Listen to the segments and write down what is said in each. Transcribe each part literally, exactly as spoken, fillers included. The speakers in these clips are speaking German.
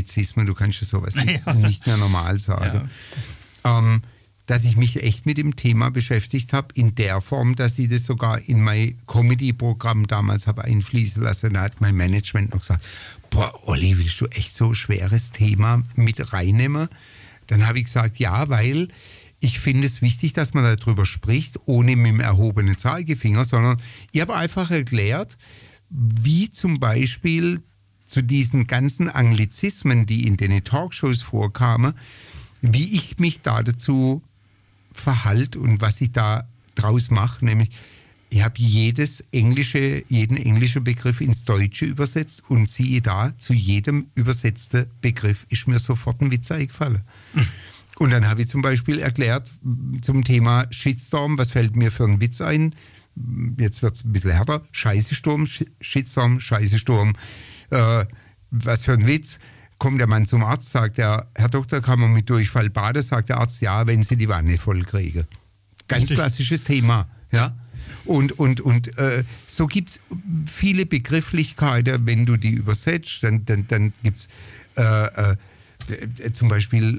Anglizismen, du kannst ja sowas jetzt ja. nicht mehr normal sagen. Ja. Ähm, dass ich mich echt mit dem Thema beschäftigt habe, in der Form, dass ich das sogar in mein Comedy-Programm damals habe einfließen lassen. Da hat mein Management noch gesagt, boah, Olli, willst du echt so ein schweres Thema mit reinnehmen? Dann habe ich gesagt, ja, weil ich finde es wichtig, dass man darüber spricht, ohne mit dem erhobenen Zeigefinger, sondern ich habe einfach erklärt, wie zum Beispiel zu diesen ganzen Anglizismen, die in den Talkshows vorkamen, wie ich mich da dazu verhalte und was ich da draus mache, nämlich ich habe jedes englische, jeden englischen Begriff ins Deutsche übersetzt und siehe da, zu jedem übersetzten Begriff ist mir sofort ein Witz eingefallen. Mhm. Und dann habe ich zum Beispiel erklärt zum Thema Shitstorm, was fällt mir für einen Witz ein? Jetzt wird es ein bisschen härter. Scheißesturm, Shitstorm, Scheißesturm. Äh, was für ein Witz? Kommt der Mann zum Arzt, sagt er, Herr Doktor, kann man mit Durchfall baden? Sagt der Arzt, ja, wenn Sie die Wanne voll kriegen. Ganz Richtig. Klassisches Thema. Ja? Und, und, und äh, so gibt es viele Begrifflichkeiten, wenn du die übersetzt, dann, dann, dann gibt es äh, äh, zum Beispiel,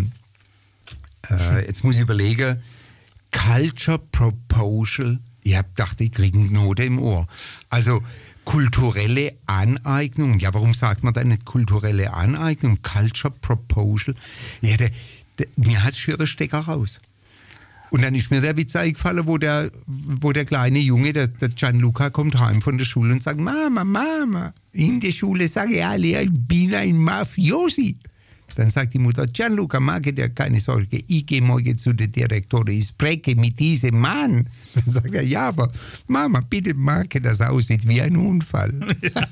äh, äh, jetzt muss ich überlegen, Culture Proposal. Ich habe gedacht, ich kriege eine Note im Ohr. Also kulturelle Aneignung. Ja, warum sagt man dann nicht kulturelle Aneignung? Culture Proposal. Ja, der, der, mir hat schier der Stecker raus. Und dann ist mir der Witz eingefallen, wo der, wo der kleine Junge, der, der Gianluca, kommt heim von der Schule und sagt, Mama, Mama, in der Schule sage ich alle, ich bin ein Mafiosi. Dann sagt die Mutter, Gianluca, mag dir keine Sorge, ich gehe morgen zu der Direktorin, ich spreche mit diesem Mann. Dann sagt er, ja, aber Mama, bitte mag, das aussieht wie ein Unfall. Ja.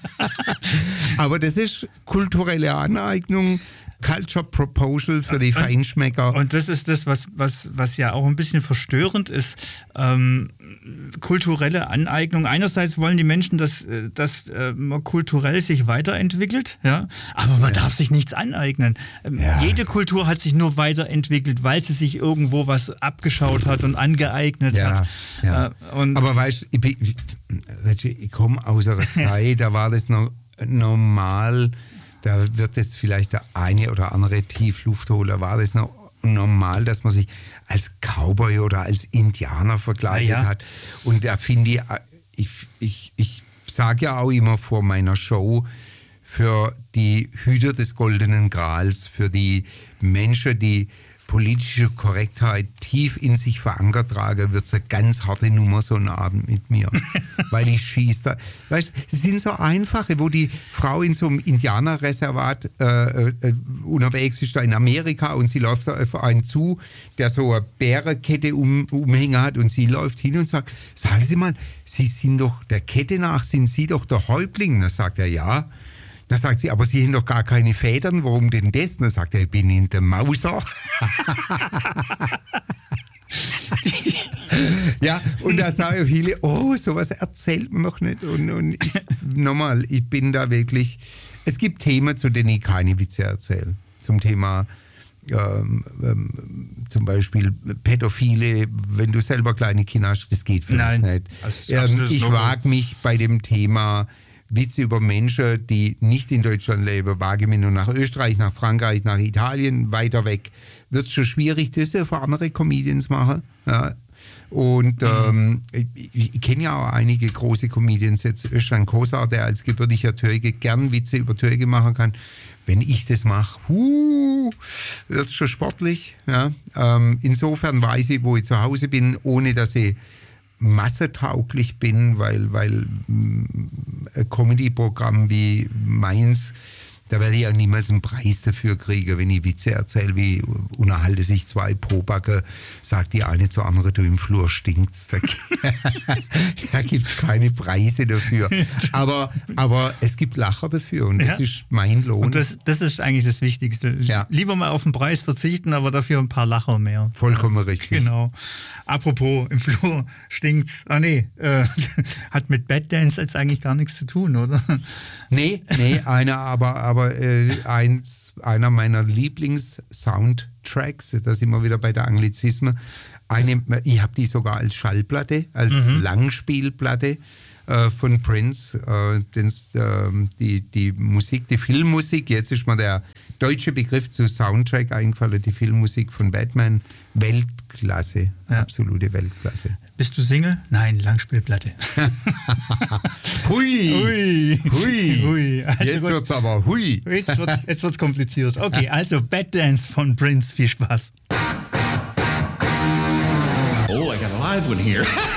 Aber das ist kulturelle Aneignung, Culture Proposal für die Feinschmecker. Und das ist das, was, was, was ja auch ein bisschen verstörend ist. Ähm, kulturelle Aneignung. Einerseits wollen die Menschen, dass, dass äh, man kulturell sich weiterentwickelt, ja? Aber man ja. darf sich nichts aneignen. Ähm, ja. Jede Kultur hat sich nur weiterentwickelt, weil sie sich irgendwo was abgeschaut hat und angeeignet ja. hat. Ja. Äh, und Aber weißt du, ich, ich, ich komme aus einer Zeit, da war das noch normal. Da wird jetzt vielleicht der eine oder andere Tiefluftholer, war das noch normal, dass man sich als Cowboy oder als Indianer verkleidet ja, ja. hat. Und da finde ich, ich, ich, ich sage ja auch immer vor meiner Show, für die Hüter des Goldenen Grals, für die Menschen, die politische Korrektheit tief in sich verankert tragen, wird es eine ganz harte Nummer, so ein Abend mit mir. Weil ich schieße da. Weißt du, es sind so einfache, wo die Frau in so einem Indianerreservat äh, äh, unterwegs ist, da in Amerika, und sie läuft da auf einen zu, der so eine Bärenkette um, umhängen hat, und sie läuft hin und sagt, sagen Sie mal, Sie sind doch, der Kette nach sind Sie doch der Häuptling. Dann sagt er, ja. Dann sagt sie, aber Sie haben doch gar keine Federn, warum denn das? Dann sagt er, ich bin in der Mauser. Ja, und da sagen viele, oh, sowas erzählt man noch nicht. Und, und ich, nochmal, ich bin da wirklich, es gibt Themen, zu denen ich keine Witze erzähle. Zum Thema ähm, ähm, zum Beispiel Pädophile, wenn du selber kleine Kinder hast, das geht vielleicht Nein, nicht. Ähm, ich wage mich bei dem Thema Witze über Menschen, die nicht in Deutschland leben, wage mich nur nach Österreich, nach Frankreich, nach Italien, weiter weg. Wird es schon schwierig, das ja für andere Comedians machen. Ja. Und ähm, ich, ich kenne ja auch einige große Comedians, jetzt Özcan Kosa, der als gebürtiger Türke gern Witze über Türke machen kann. Wenn ich das mache, huh, wird es schon sportlich. Ja. Ähm, insofern weiß ich, wo ich zu Hause bin, ohne dass ich massetauglich bin, weil, weil ein Comedy-Programm wie meins, da werde ich ja niemals einen Preis dafür kriegen, wenn ich Witze erzähle, wie unterhalte sich zwei Pobacke, sagt die eine zur anderen, du im Flur stinkst. Da, da gibt es keine Preise dafür. Aber, aber es gibt Lacher dafür, und das ja. ist mein Lohn. Und das, das ist eigentlich das Wichtigste. Ja. Lieber mal auf den Preis verzichten, aber dafür ein paar Lacher mehr. Vollkommen richtig. Genau. Apropos, im Flur stinkt's. Ah nee, äh, hat mit Bad Dance jetzt eigentlich gar nichts zu tun, oder? Nee, nee, einer, aber, aber äh, eins, einer meiner Lieblings-Soundtracks, da sind wir wieder bei der Anglizismen. Eine, ich habe die sogar als Schallplatte, als mhm. Langspielplatte. äh, von Prince, äh, den's, äh, die, die Musik, die Filmmusik, jetzt ist mir der deutsche Begriff zu Soundtrack eingefallen, die Filmmusik von Batman, Weltklasse, ja. absolute Weltklasse. Bist du Single? Nein, Langspielplatte. hui, hui, hui, hui. Also jetzt gut. wird's aber hui. Jetzt wird's, jetzt wird's kompliziert. Okay, also Bad Dance von Prince, viel Spaß. Oh, I got a live one here.